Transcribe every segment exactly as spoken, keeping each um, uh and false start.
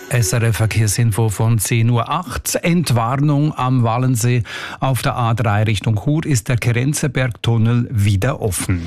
S R F-Verkehrsinfo von zehn Uhr acht. Entwarnung am Wallensee. Auf der A drei Richtung Chur ist der Kerenzenberg-Tunnel wieder offen.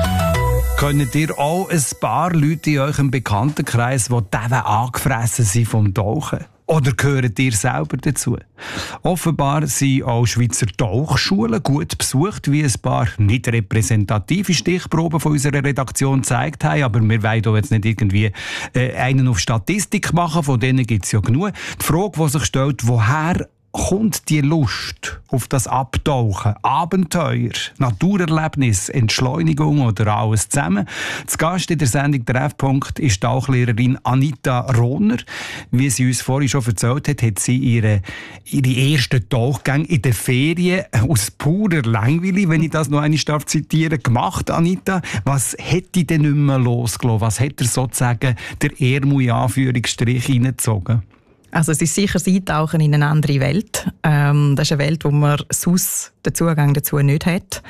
Könnt ihr auch ein paar Leute in eurem Bekanntenkreis, die eben angefressen sind vom Tauchen? Oder gehört ihr selber dazu? Offenbar sind auch Schweizer Tauchschulen gut besucht, wie ein paar nicht repräsentative Stichproben von unserer Redaktion gezeigt haben. Aber wir wollen hier jetzt nicht irgendwie äh, einen auf Statistik machen, von denen gibt es ja genug. Die Frage, die sich stellt, woher kommt die Lust auf das Abtauchen, Abenteuer, Naturerlebnis, Entschleunigung oder alles zusammen? Zu Gast in der Sendung «Treffpunkt» ist Tauchlehrerin Anita Rohner. Wie sie uns vorhin schon erzählt hat, hat sie ihre, ihre ersten Tauchgänge in den Ferien aus purer Langweile, wenn ich das noch einmal zitieren darf, gemacht. Anita, was hat dich denn nicht mehr losgelassen? Was hat er sozusagen der Ärmel in Anführungsstrich hineingezogen? Also es ist sicher das Eintauchen in eine andere Welt. Ähm, das ist eine Welt, wo man sonst den Zugang dazu nicht hat.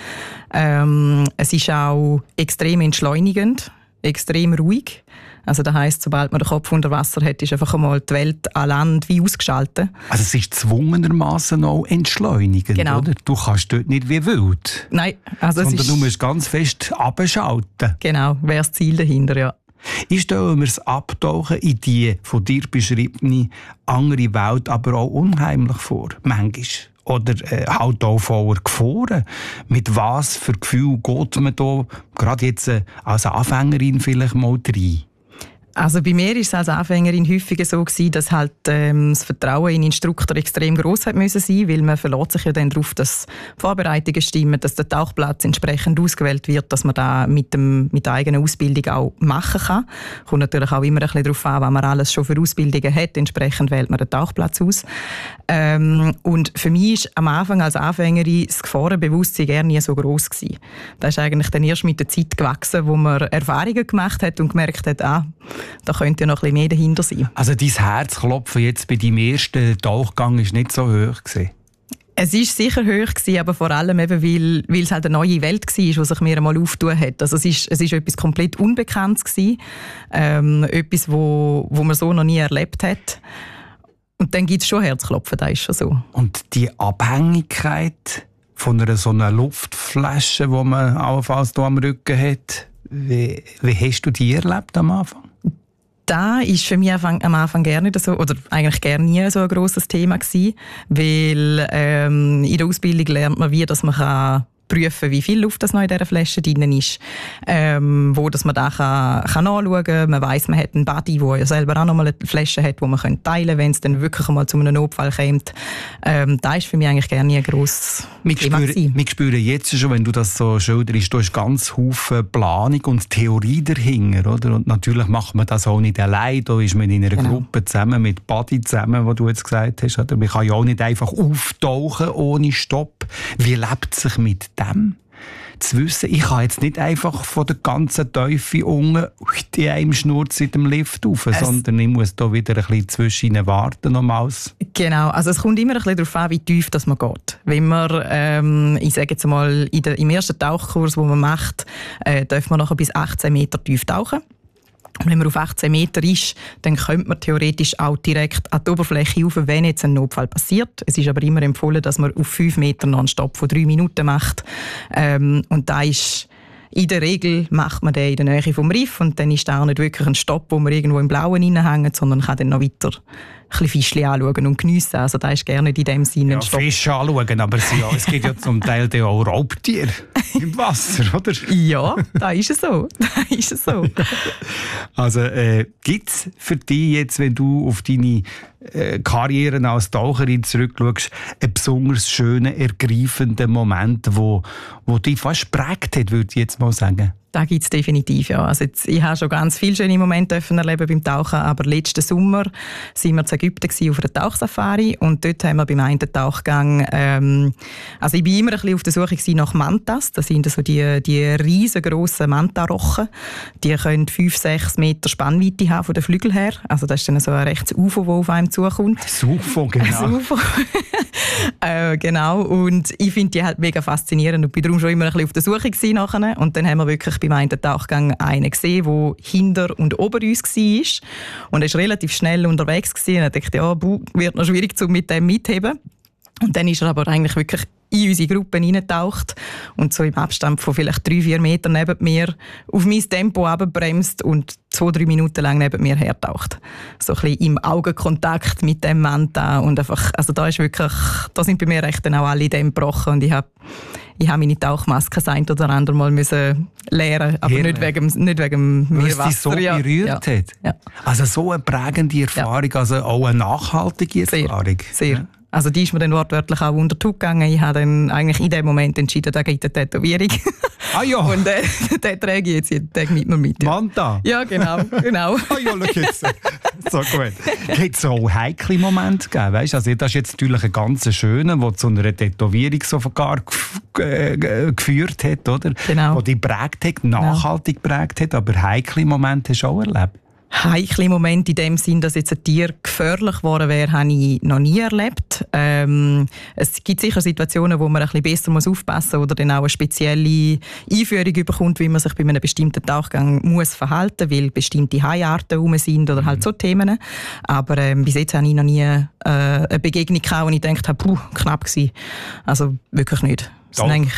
Ähm, es ist auch extrem entschleunigend, extrem ruhig. Also das heisst, sobald man den Kopf unter Wasser hat, ist einfach einmal die Welt an Land wie ausgeschaltet. Also es ist zwungenermassen auch entschleunigend, genau. Oder? Du kannst dort nicht wie wild. Nein. Also sondern es ist, du musst ganz fest abschalten. Genau, wäre das Ziel dahinter, ja. Ich stelle mir das Abtauchen in die von dir beschriebene andere Welt aber auch unheimlich vor, manchmal. Oder äh, halt auch voller Gefahren. Mit was für Gefühl geht man da, gerade jetzt äh, als Anfängerin vielleicht mal rein? Also bei mir war es als Anfängerin häufiger so gewesen, dass halt ähm, das Vertrauen in den Instruktor extrem gross hat müssen sein, weil man verlässt sich ja dann darauf, dass die Vorbereitungen stimmen, dass der Tauchplatz entsprechend ausgewählt wird, dass man da mit, dem, mit der eigenen Ausbildung auch machen kann. Kommt natürlich auch immer ein bisschen darauf an, was man alles schon für Ausbildungen hat. Entsprechend wählt man den Tauchplatz aus. Ähm, und für mich ist am Anfang als Anfängerin das Gefahrenbewusstsein gerne nie so gross gewesen. Das ist eigentlich dann erst mit der Zeit gewachsen, wo man Erfahrungen gemacht hat und gemerkt hat, ah, da könnte ja noch ein bisschen mehr dahinter sein. Also dein Herzklopfen jetzt bei deinem ersten Tauchgang war nicht so hoch gewesen? Es war sicher hoch gewesen, aber vor allem eben, weil, weil es halt eine neue Welt war, die sich mir einmal aufgetan hat. Also es ist, es ist etwas komplett Unbekanntes gewesen, ähm, etwas, wo, wo man so noch nie erlebt hat. Und dann gibt es schon Herzklopfen, das ist schon so. Und die Abhängigkeit von einer so einer Luftflasche, die man allenfalls hier am Rücken hat, wie, wie hast du die erlebt am Anfang? Das war für mich am Anfang gerne so, oder eigentlich gerne nie so ein grosses Thema gewesen, weil ähm, in der Ausbildung lernt man, wie dass man kann prüfen, wie viel Luft das noch in dieser Flasche drin ist, ähm, wo dass man da kann, kann nachschauen kann. Man weiss, man hat einen Buddy, der ja selber auch noch mal eine Flasche hat, die man teilen kann, wenn es dann wirklich einmal zu einem Notfall kommt. Ähm, das ist für mich eigentlich gerne ein grosses Thema gewesen. Wir spüren jetzt schon, wenn du das so schilderst, du hast ganz viele Planung und Theorie dahinter, oder? Und natürlich macht man das auch nicht allein. Da ist man in einer genau. Gruppe zusammen, mit Buddy zusammen, was du jetzt gesagt hast. Oder? Man kann ja auch nicht einfach auftauchen ohne Stopp. Wie lebt es sich mit dem zu wissen, ich kann jetzt nicht einfach von der ganzen Teufel unten in einem Schnurz in dem Lift rauf, es sondern ich muss da wieder ein bisschen zwischen ihnen warten. Nochmals. Genau, also es kommt immer ein bisschen darauf an, wie tief das man geht. Wenn man, ähm, ich sage jetzt mal, in der, im ersten Tauchkurs, den man macht, äh, darf man nachher bis achtzehn Meter tief tauchen. Und wenn man auf achtzehn Meter ist, dann könnte man theoretisch auch direkt an die Oberfläche rauf, wenn jetzt ein Notfall passiert. Es ist aber immer empfohlen, dass man auf fünf Meter noch einen Stopp von drei Minuten macht. Ähm, und da ist in der Regel macht man den in der Nähe vom Riff und dann ist da auch nicht wirklich ein Stopp, wo man irgendwo im Blauen reinhängt, sondern kann dann noch weiter ein bisschen Fischchen anschauen und geniessen. Also da ist gerne in dem Sinne ein ja, Stopp. Fische anschauen, aber es, ja, es gibt ja zum Teil auch Raubtiere im Wasser, oder? Ja, da ist es so. Da ist es so. Also äh, gibt es für dich jetzt, wenn du auf deine äh, Karriere als Taucherin zurückschaust, einen besonders schönen, ergreifenden Moment, wo, wo dich fast geprägt hat, würde ich jetzt mal sagen? Da gibt es definitiv, ja. Also jetzt, ich habe schon ganz viele schöne Momente erleben beim Tauchen, aber letzten Sommer waren wir in Ägypten auf einer Tauchsafari und dort haben wir beim einen Tauchgang, ähm, also ich war immer ein bisschen auf der Suche nach Mantas, das sind so die, die riesengroßen Mantarochen, die können fünf bis sechs Meter Spannweite haben von den Flügeln her, also das ist dann so ein rechtes U F O, das auf einem zukommt. Das U F O, genau. Das U F O. äh, genau, und ich finde die halt mega faszinierend und bin darum schon immer ein bisschen auf der Suche gewesen nachher. Und dann haben wir wirklich beim einen Tauchgang einen gesehen, der hinter und ober uns war. Und er war relativ schnell unterwegs gewesen. Und ich dachte, ja, buh, wird noch schwierig, um mit dem mitheben. Und dann ist er aber eigentlich wirklich in unsere Gruppe reingetaucht und so im Abstand von vielleicht drei, vier Metern neben mir auf mein Tempo runterbremst und zwei, drei Minuten lang neben mir hertaucht. So ein bisschen im Augenkontakt mit dem Mann da und einfach, also da ist wirklich, da sind bei mir echt dann auch alle Dämme gebrochen und ich habe ich habe meine Tauchmaske das ein oder andere Mal müssen lernen, aber nicht wegen, nicht wegen dem Meerwasser. Weil es dich so ja. berührt ja. hat? Ja. Also so eine prägende Erfahrung, ja. Also auch eine nachhaltige Erfahrung? Sehr, sehr. Ja. Also die ist mir dann wortwörtlich auch unter die Haut gegangen. Ich habe dann eigentlich in dem Moment entschieden, da gibt eine Tätowierung. Ah ja. Und äh, den trage ich jetzt jeden Tag mit mir mit. Ja. Manta? Ja, genau. genau. Ah ja, schau jetzt. So gut. Hat es auch heikle Momente gegeben? Weißt? Also das ist jetzt natürlich ein ganz schöner, der zu einer Tätowierung sogar äh, geführt hat, oder? Genau. Die dich prägt hat, nachhaltig geprägt hat, aber heikle Momente hast du auch erlebt? Heikle Momente in dem Sinn, dass jetzt ein Tier gefährlich geworden wäre, habe ich noch nie erlebt. Ähm, es gibt sicher Situationen, wo man ein bisschen besser muss aufpassen muss oder dann auch eine spezielle Einführung bekommt, wie man sich bei einem bestimmten Tauchgang muss verhalten, weil bestimmte Haiarten rum sind oder halt so Themen. Aber ähm, bis jetzt habe ich noch nie äh, eine Begegnung gehabt, wo ich gedacht habe, puh, knapp gewesen. Also wirklich nicht. Es sind eigentlich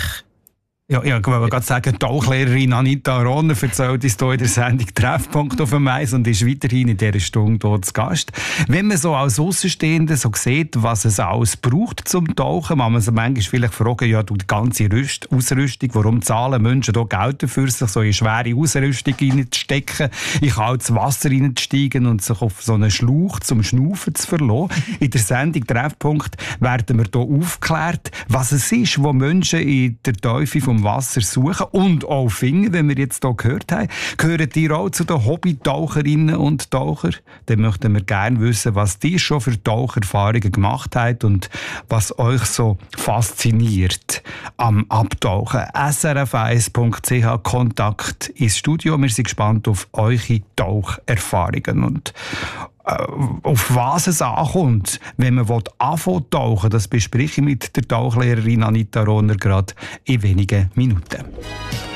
Ja, ja, ich wollte gerade sagen, die Tauchlehrerin Anita Aroner erzählt uns hier in der Sendung Treffpunkt auf dem Eis und ist weiterhin in dieser Stunde dort zu Gast. Wenn man so als Außenstehender so sieht, was es alles braucht zum Tauchen, kann man sich manchmal vielleicht fragen, ja, du, die ganze Rüst- Ausrüstung, warum zahlen Menschen hier Geld dafür, sich so in schwere Ausrüstung reinzustecken, in kaltes Wasser reinzusteigen und sich auf so einen Schlauch zum Schnaufen zu verlassen. In der Sendung Treffpunkt werden wir hier aufgeklärt, was es ist, wo Menschen in der Teufel vom Wasser suchen und auch finden, wenn wir jetzt hier gehört haben. Gehören ihr auch zu den Hobby-Taucherinnen und Taucher? Dann möchten wir gerne wissen, was ihr schon für Taucherfahrungen gemacht habt und was euch so fasziniert am Abtauchen. S R F eins Punkt C H Kontakt ins Studio. Wir sind gespannt auf eure Taucherfahrungen und auf was es ankommt, wenn man anfangen zu tauchen. Das bespreche ich mit der Tauchlehrerin Anita Aroner gerade in wenigen Minuten.